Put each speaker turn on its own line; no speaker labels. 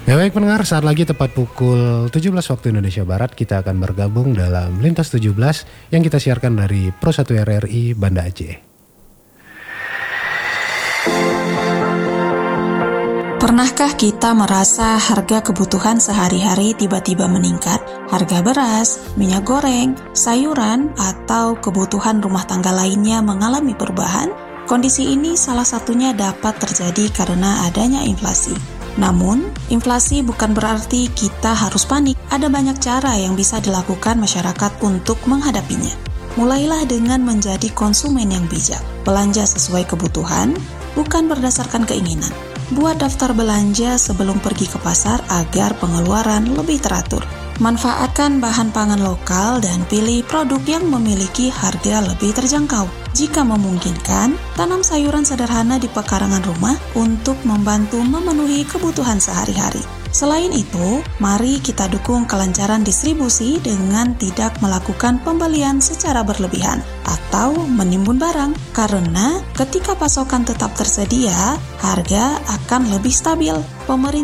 Ya baik pendengar, saat lagi tepat pukul 17 waktu Indonesia Barat kita akan bergabung dalam Lintas 17 yang kita siarkan dari Pro 1 RRI Banda Aceh.
Pernahkah kita merasa harga kebutuhan sehari-hari tiba-tiba meningkat? Harga beras, minyak goreng, sayuran, atau kebutuhan rumah tangga lainnya mengalami perubahan? Kondisi ini salah satunya dapat terjadi karena adanya inflasi. Namun, inflasi bukan berarti kita harus panik. Ada banyak cara yang bisa dilakukan masyarakat untuk menghadapinya. Mulailah dengan menjadi konsumen yang bijak. Belanja sesuai kebutuhan, bukan berdasarkan keinginan. Buat daftar belanja sebelum pergi ke pasar agar pengeluaran lebih teratur. Manfaatkan bahan pangan lokal dan pilih produk yang memiliki harga lebih terjangkau. Jika memungkinkan, tanam sayuran sederhana di pekarangan rumah untuk membantu memenuhi kebutuhan sehari-hari. Selain itu, mari kita dukung kelancaran distribusi dengan tidak melakukan pembelian secara berlebihan atau menimbun barang, karena ketika pasokan tetap tersedia, harga akan lebih stabil. Pemerintah